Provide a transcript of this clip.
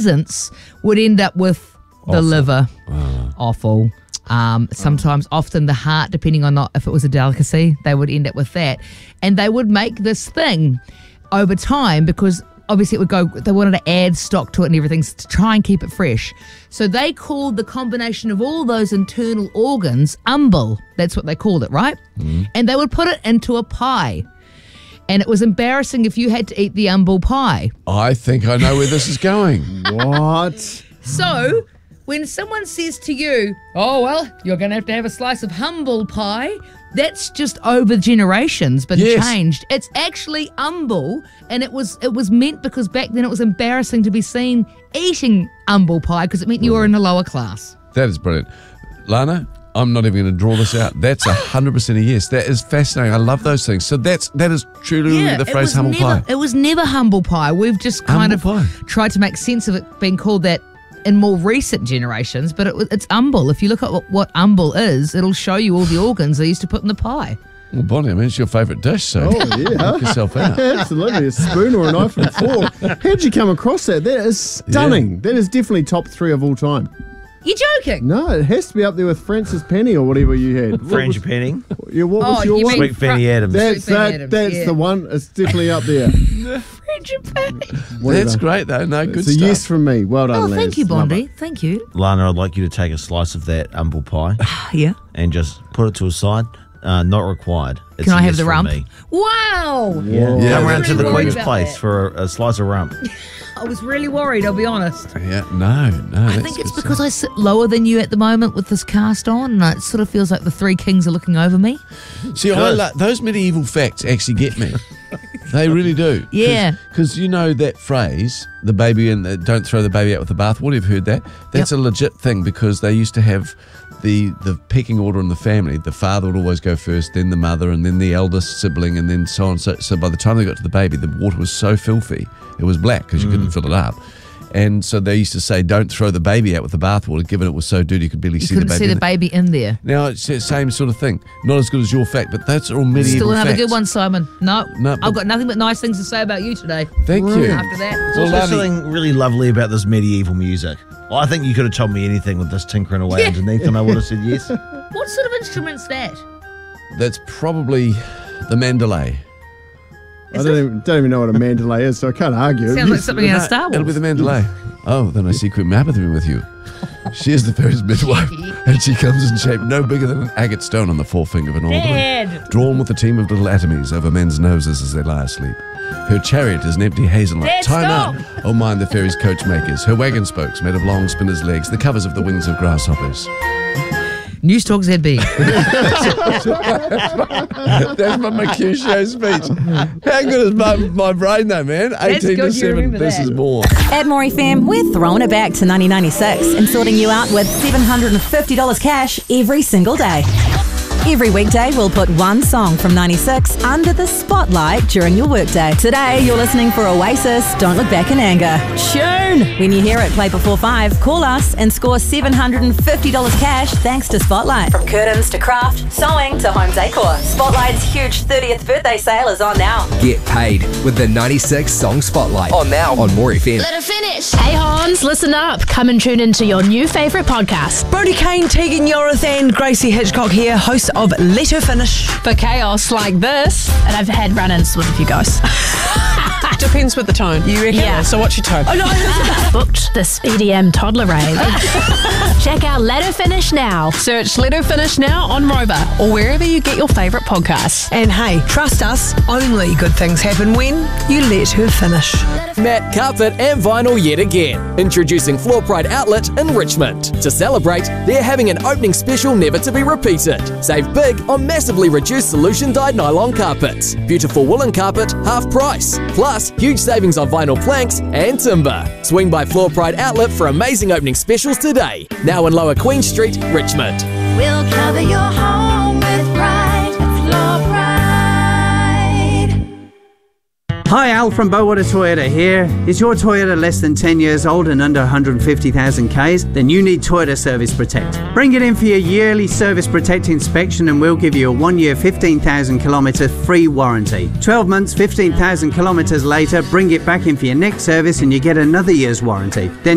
pheasants would end up with the liver. Offal. Often the heart, depending on if it was a delicacy, they would end up with that. And they would make this thing over time because obviously they wanted to add stock to it and everything to try and keep it fresh. So they called the combination of all those internal organs umbel. That's what they called it, right? And they would put it into a pie. And it was embarrassing if you had to eat the umbel pie. I think I know where this is going. What? So when someone says to you, oh, well, you're going to have a slice of humble pie, that's just over generations been changed. It's actually umbel, and it was meant because back then it was embarrassing to be seen eating umbel pie because it meant you were in a lower class. That is brilliant. Lana, I'm not even going to draw this out. That's 100% a yes. That is fascinating. I love those things. So that is truly the phrase humble pie. It was never humble pie. We've just kind of tried to make sense of it being called that in more recent generations, but it's umbel. If you look at what umbel is, it'll show you all the organs they used to put in the pie. Well, Bonnie, I mean, it's your favourite dish, so knock yourself out. Absolutely. A spoon or a knife and fork. How'd you come across that? That is stunning. Yeah. That is definitely top 3 of all time. You're joking? No, it has to be up there with Francis Penny or whatever you had. Francis Penny. Yeah, what was your one? Sweet Fanny Adams. That's the one. It's definitely up there. Francis Penny. That's great, though. No, good stuff. It's a yes from me. Well done, Les. Thank you, Bondi. Thank you. Lana, I'd like you to take a slice of that umbel pie. Yeah. And just put it to a side. Not required. It's Can I have the rump? Me. Wow. Yeah. Come around to the Queen's Place for a slice of rump. I was really worried, I'll be honest. Yeah, no. I think it's because I sit lower than you at the moment with this cast on, and it sort of feels like the 3 kings are looking over me. See, those medieval facts actually get me. They really do. Yeah. Because you know that phrase, the baby and don't throw the baby out with the bathwater. You've heard that? That's a legit thing because they used to have the pecking order in the family. The father would always go first, then the mother, and then the eldest sibling, and then so on. So by the time they got to the baby, the water was so filthy, it was black because you couldn't fill it up. And so they used to say, don't throw the baby out with the bathwater, given it was so dirty you could barely see the baby. You couldn't see the baby in there. Now, it's the same sort of thing. Not as good as your fact, but that's all medieval Still another facts. good one, Simon. No, I've got nothing but nice things to say about you today. Thank you. After that. There's also something really lovely about this medieval music. Well, I think you could have told me anything with this tinkering away underneath and I would have said yes. What sort of instrument's that? That's probably the mandolay. I don't even know what a mandolay is, so I can't argue. Sounds like something out of Star Wars. It'll be the mandolay. Oh, then I see Queen Mabithin with you. She is the fairy's midwife, and she comes in shape no bigger than an agate stone on the forefinger of an ornament, drawn with a team of little atomies over men's noses as they lie asleep. Her chariot is an empty hazelnut. Time out! Oh, mind the fairy's coach makers. Her wagon spokes made of long spinner's legs, the covers of the wings of grasshoppers. News Talk ZB. That's my Mercutio speech. How good is my brain though, man? 18 to 7, this is more. At More FM, we're throwing it back to 1996 and sorting you out with $750 cash every single day. Every weekday, we'll put one song from 96 under the spotlight during your workday. Today, you're listening for Oasis, Don't Look Back in Anger. Tune! When you hear it play before 5, call us and score $750 cash thanks to Spotlight. From curtains to craft, sewing to home decor, Spotlight's huge 30th birthday sale is on now. Get paid with the 96 Song Spotlight. On now on More FM. Let her finish. Hey Hans, listen up. Come and tune into your new favourite podcast. Brody Kane, Tegan Yorathan, Gracie Hitchcock here, host of Let Her Finish. For chaos like this, and I've had run-ins with a few guys. Depends with the tone. You reckon? Yeah. So what's your tone? Oh no, booked this EDM toddler rave. Check out Let Her Finish now. Search Let Her Finish now on Rover or wherever you get your favourite podcasts. And hey, trust us, only good things happen when you let her finish. Matte Carpet and Vinyl yet again. Introducing Floor Pride Outlet in Richmond. To celebrate, they're having an opening special never to be repeated. Save big on massively reduced solution dyed nylon carpets. Beautiful woolen carpet, half price. Plus, huge savings on vinyl planks and timber. Swing by Floor Pride Outlet for amazing opening specials today. Now in Lower Queen Street, Richmond. We'll cover your home with pride at Floor Pride. Hi, Al from Bowater Toyota here. Is your Toyota less than 10 years old and under 150,000 Ks? Then you need Toyota Service Protect. Bring it in for your yearly Service Protect inspection and we'll give you a 1-year 15,000 kilometre free warranty. 12 months, 15,000 kilometres later, bring it back in for your next service and you get another year's warranty. Then